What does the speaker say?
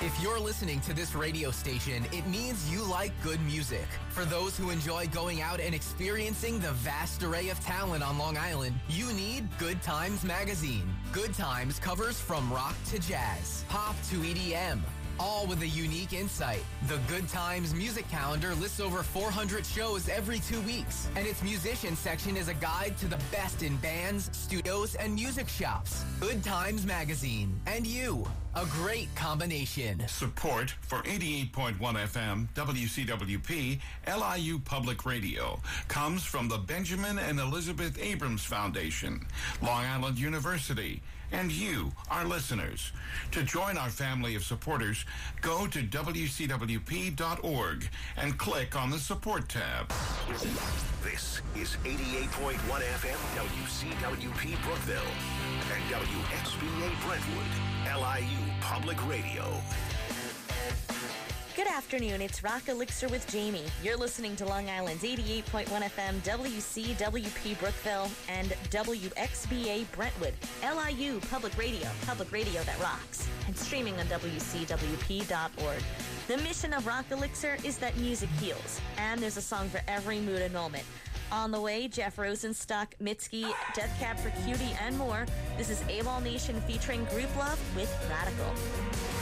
If you're listening to this radio station, it means you like good music. For those who enjoy going out and experiencing the vast array of talent on Long Island, you need Good Times Magazine. Good Times covers from rock to jazz, pop to EDM, all with a unique insight. The Good Times music calendar lists over 400 shows every 2 weeks, and its musician section is a guide to the best in bands, studios, and music shops. Good Times Magazine. And you. A great combination. Support for 88.1 FM WCWP LIU Public Radio comes from the Benjamin and Elizabeth Abrams Foundation, Long Island University, and you, our listeners. To join our family of supporters, go to WCWP.org and click on the Support tab. This is 88.1 FM WCWP Brookville and WXBA Brentwood, LIU Public Radio. Good afternoon, it's Rock Elixir with Jamie. You're listening to Long Island's 88.1 FM WCWP Brookville and WXBA Brentwood, LIU Public Radio that rocks, and streaming on WCWP.org. The mission of Rock Elixir is that music heals, and there's a song for every mood and moment. On the way, Jeff Rosenstock, Mitski, Death Cab for Cutie, and more. This is AWOL Nation featuring Group Love with Radical.